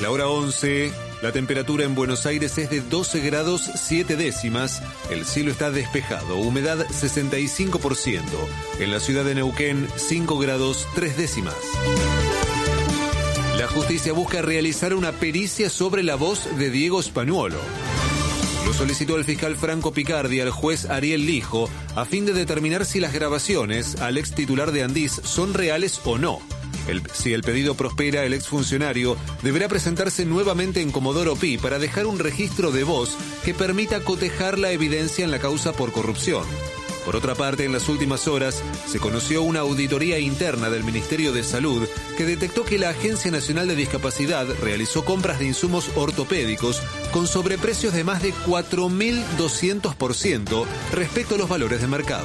la hora 11, la temperatura en Buenos Aires es de 12 grados 7 décimas. El cielo está despejado, humedad 65%. En la ciudad de Neuquén, 5 grados 3 décimas. La justicia busca realizar una pericia sobre la voz de Diego Spanuolo. Lo solicitó el fiscal Franco Picardi al juez Ariel Lijo a fin de determinar si las grabaciones al ex titular de Andís son reales o no. Si el pedido prospera, el exfuncionario deberá presentarse nuevamente en Comodoro Pi para dejar un registro de voz que permita cotejar la evidencia en la causa por corrupción. Por otra parte, en las últimas horas se conoció una auditoría interna del Ministerio de Salud que detectó que la Agencia Nacional de Discapacidad realizó compras de insumos ortopédicos con sobreprecios de más de 4.200% respecto a los valores de mercado.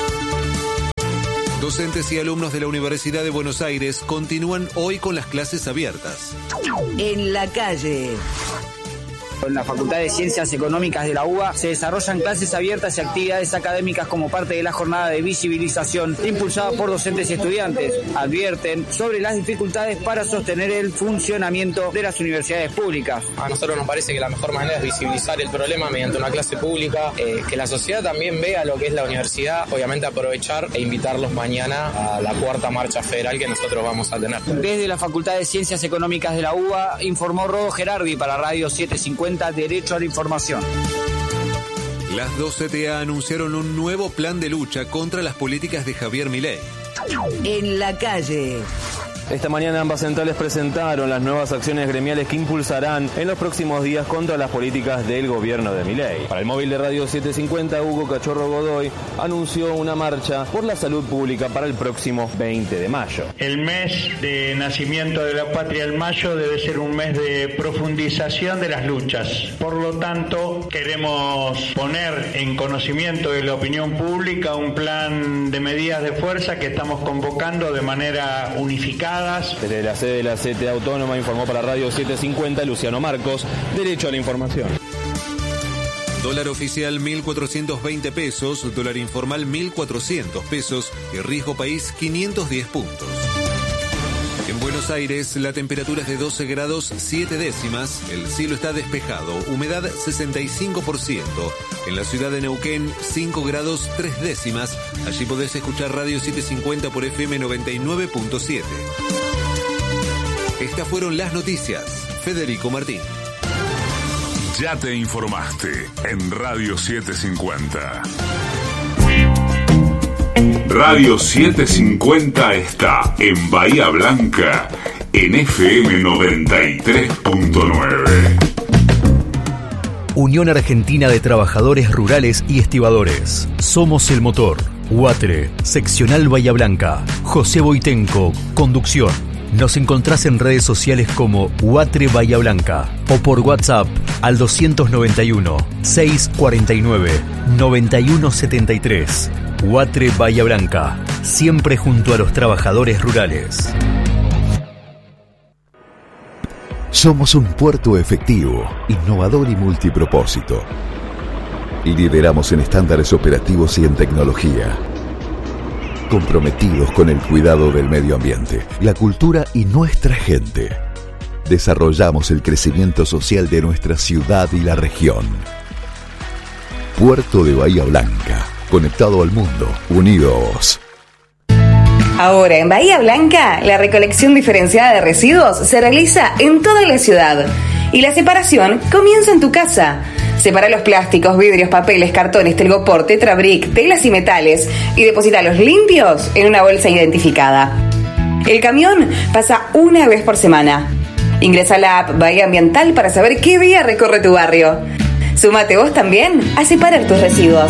Docentes y alumnos de la Universidad de Buenos Aires continúan hoy con las clases abiertas. En la calle. En la Facultad de Ciencias Económicas de la UBA se desarrollan clases abiertas y actividades académicas como parte de la jornada de visibilización impulsada por docentes y estudiantes. Advierten sobre las dificultades para sostener el funcionamiento de las universidades públicas. A nosotros nos parece que la mejor manera es visibilizar el problema mediante una clase pública, que la sociedad también vea lo que es la universidad, obviamente aprovechar e invitarlos mañana a la 4ª marcha federal que nosotros vamos a tener. Desde la Facultad de Ciencias Económicas de la UBA informó Rodo Gerardi para Radio 750. Derecho a la información. Las dos CTA anunciaron un nuevo plan de lucha contra las políticas de Javier Milei. En la calle. Esta mañana ambas centrales presentaron las nuevas acciones gremiales que impulsarán en los próximos días contra las políticas del gobierno de Milei. Para el móvil de Radio 750, Hugo Cachorro Godoy anunció una marcha por la salud pública para el próximo 20 de mayo. El mes de nacimiento de la patria, el mayo, debe ser un mes de profundización de las luchas. Por lo tanto, queremos poner en conocimiento de la opinión pública un plan de medidas de fuerza que estamos convocando de manera unificada. Desde la sede de la CTA Autónoma informó para Radio 750 Luciano Marcos, Derecho a la Información. Dólar oficial 1.420 pesos, dólar informal 1.400 pesos y riesgo país 510 puntos. En Buenos Aires la temperatura es de 12 grados 7 décimas, el cielo está despejado, humedad 65%. En la ciudad de Neuquén 5 grados 3 décimas, allí podés escuchar Radio 750 por FM 99.7. Estas fueron las noticias. Federico Martín. Ya te informaste en Radio 750. Radio 750 está en Bahía Blanca en FM 93.9. Unión Argentina de Trabajadores Rurales y Estibadores. Somos el motor. UATRE, Seccional Bahía Blanca. José Boitenco, conducción. Nos encontrás en redes sociales como UATRE Bahía Blanca o por WhatsApp al 291 649 9173. UATRE Bahía Blanca, siempre junto a los trabajadores rurales. Somos un puerto efectivo, innovador y multipropósito. Lideramos en estándares operativos y en tecnología. Comprometidos con el cuidado del medio ambiente, la cultura y nuestra gente. Desarrollamos el crecimiento social de nuestra ciudad y la región. Puerto de Bahía Blanca. Conectado al mundo, unidos. Ahora en Bahía Blanca, la recolección diferenciada de residuos se realiza en toda la ciudad y la separación comienza en tu casa. Separa los plásticos, vidrios, papeles, cartones, telgopor, tetrabric, telas y metales y deposítalos limpios en una bolsa identificada. El camión pasa una vez por semana. Ingresa a la app Bahía Ambiental para saber qué día recorre tu barrio. Súmate vos también a separar tus residuos.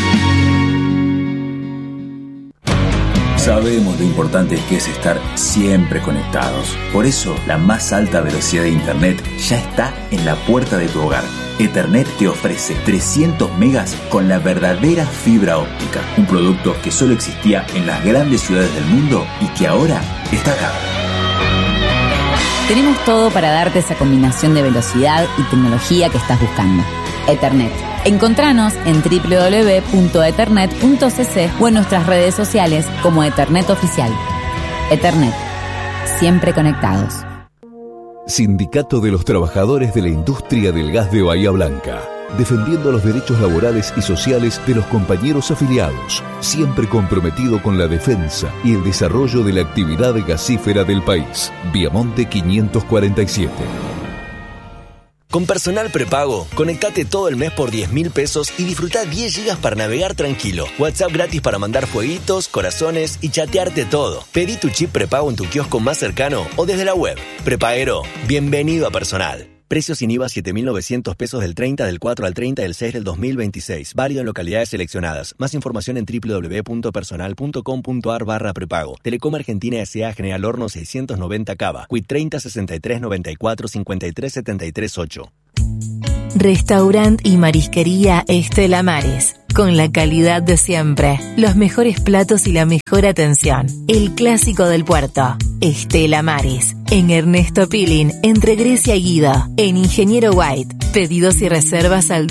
Sabemos lo importante que es estar siempre conectados. Por eso, la más alta velocidad de Internet ya está en la puerta de tu hogar. Ethernet te ofrece 300 megas con la verdadera fibra óptica. Un producto que solo existía en las grandes ciudades del mundo y que ahora está acá. Tenemos todo para darte esa combinación de velocidad y tecnología que estás buscando. Ethernet. Encontranos en www.ethernet.cc o en nuestras redes sociales como Ethernet Oficial. Ethernet. Siempre conectados. Sindicato de los Trabajadores de la Industria del Gas de Bahía Blanca. Defendiendo los derechos laborales y sociales de los compañeros afiliados, siempre comprometido con la defensa y el desarrollo de la actividad gasífera del país. Viamonte 547. Con Personal Prepago, conectate todo el mes por 10.000 pesos y disfruta 10 gigas para navegar tranquilo. WhatsApp gratis para mandar fueguitos, corazones y chatearte todo. Pedí tu chip prepago en tu kiosco más cercano o desde la web. Prepaguero, bienvenido a Personal. Precios sin IVA 7.900 pesos del 30 del 4 al 30 del 6 del 2026. Válido en localidades seleccionadas. Más información en www.personal.com.ar/prepago. Telecom Argentina S.A. General Horno 690 Cava. Quit 30 63 94 53 73 8. Restaurant y marisquería Estela Maris. Con la calidad de siempre, los mejores platos y la mejor atención. El clásico del puerto. Estela Maris. En Ernesto Pilín, entre Grecia y Guido. En Ingeniero White. Pedidos y reservas al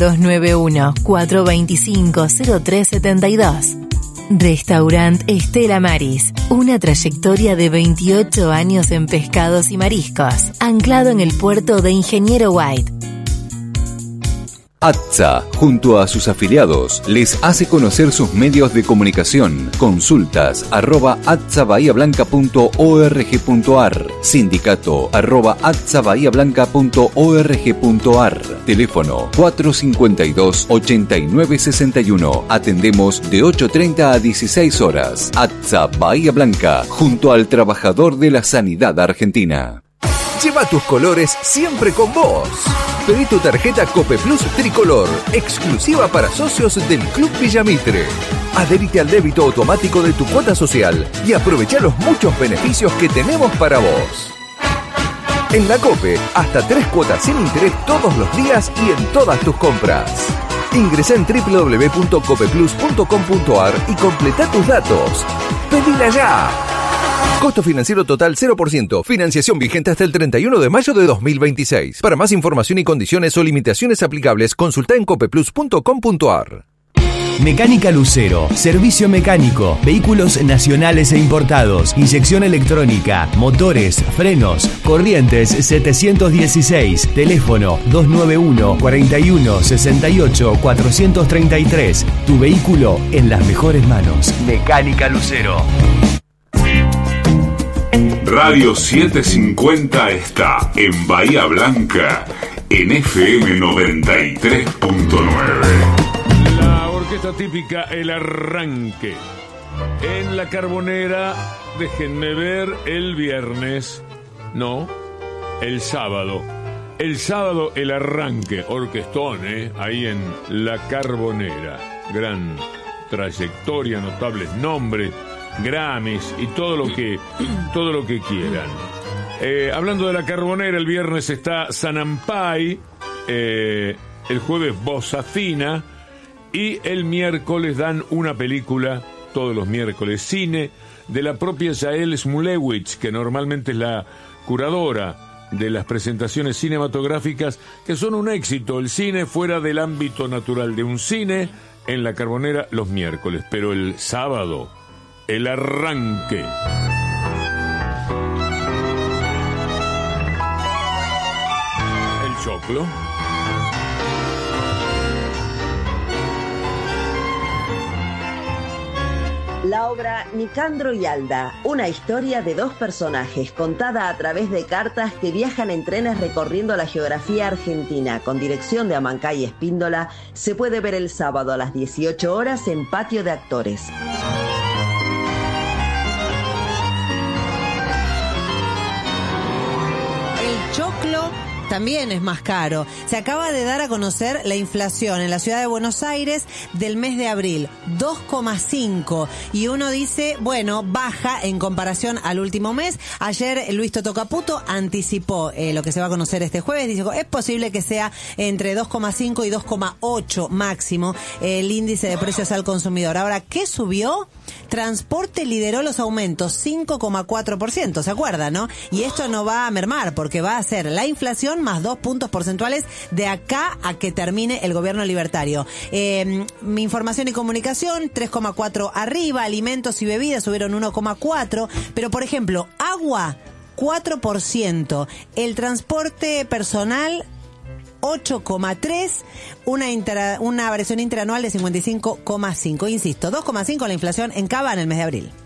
291-425-0372. Restaurant Estela Maris. Una trayectoria de 28 años en pescados y mariscos. Anclado en el puerto de Ingeniero White. ATSA, junto a sus afiliados, les hace conocer sus medios de comunicación. Consultas @atsabahiablanca.org.ar. Sindicato @atsabahiablanca.org.ar. Teléfono 452-8961. Atendemos de 8:30 a 16 horas. ATSA Bahía Blanca, junto al trabajador de la sanidad argentina. Lleva tus colores siempre con vos. Pedí tu tarjeta Cope Plus Tricolor, exclusiva para socios del Club Villamitre. Adherite al débito automático de tu cuota social y aprovecha los muchos beneficios que tenemos para vos. En la Cope, hasta 3 cuotas sin interés todos los días y en todas tus compras. Ingresa en www.copeplus.com.ar y completa tus datos. ¡Pedila ya! Costo financiero total 0%. Financiación vigente hasta el 31 de mayo de 2026. Para más información y condiciones o limitaciones aplicables, consulta en copeplus.com.ar. Mecánica Lucero, servicio mecánico, vehículos nacionales e importados, inyección electrónica, motores, frenos, Corrientes 716, teléfono 291 41 68 433. Tu vehículo en las mejores manos. Mecánica Lucero. Radio 750 está en Bahía Blanca, en FM 93.9. La orquesta típica El Arranque. En la Carbonera, déjenme ver, el viernes. No, el sábado. El sábado El Arranque, orquestón, ahí en la Carbonera. Gran trayectoria, notables nombres, Grammys y todo lo que quieran. Hablando de la Carbonera, el viernes está Sanampay, el jueves Bossa Fina y el miércoles dan una película, todos los miércoles, cine, de la propia Yael Smulewicz, que normalmente es la curadora de las presentaciones cinematográficas, que son un éxito. El cine fuera del ámbito natural de un cine, en la Carbonera los miércoles, pero el sábado, El Arranque. El choclo. La obra Nicandro y Alda, una historia de dos personajes contada a través de cartas que viajan en trenes recorriendo la geografía argentina, con dirección de Amancay Espíndola, se puede ver el sábado a las 18 horas en Patio de Actores. El choclo también es más caro. Se acaba de dar a conocer la inflación en la ciudad de Buenos Aires del mes de abril, 2,5. Y uno dice, bueno, baja en comparación al último mes. Ayer Luis Toto Caputo anticipó lo que se va a conocer este jueves. Dice, es posible que sea entre 2,5 y 2,8 máximo el índice de precios al consumidor. Ahora, ¿qué subió? Transporte lideró los aumentos, 5,4%, ¿se acuerdan, no? Y esto no va a mermar, porque va a ser la inflación más 2 puntos porcentuales de acá a que termine el gobierno libertario. Mi información y comunicación, 3,4 arriba, alimentos y bebidas subieron 1,4, pero por ejemplo, agua, 4%. El transporte personal 8,3, una variación interanual de 55,5. Insisto, 2,5 la inflación en Cava en el mes de abril.